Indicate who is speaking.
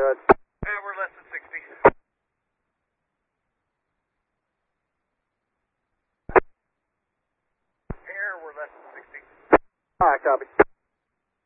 Speaker 1: good.
Speaker 2: We're less than 60. Air, we're less than 60.
Speaker 1: Alright, copy.